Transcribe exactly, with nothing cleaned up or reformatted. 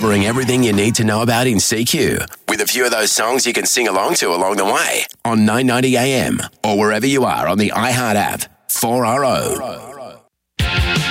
covering everything you need to know about in C Q, with a few of those songs you can sing along to along the way on nine ninety A M or wherever you are on the iHeart app. four R O.